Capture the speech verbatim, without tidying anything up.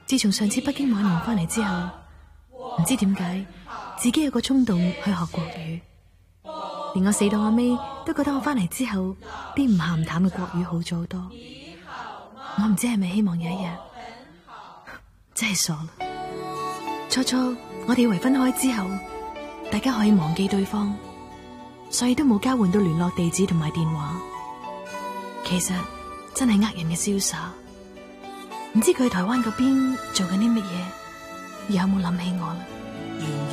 自從上次北京馬年翻嚟之後，唔知點解自己有個衝動去學國語，連我死黨阿 May 都覺得我翻嚟之後啲唔鹹唔淡嘅國語好咗好多。我唔知係咪希望有一日，真係傻啦。初初我哋以為分開之後大家可以忘記對方，所以都冇交換到聯絡地址同埋電話。其實真係呃人嘅瀟灑。唔知佢喺台灣嗰邊做緊啲乜嘢，有冇諗起我啦？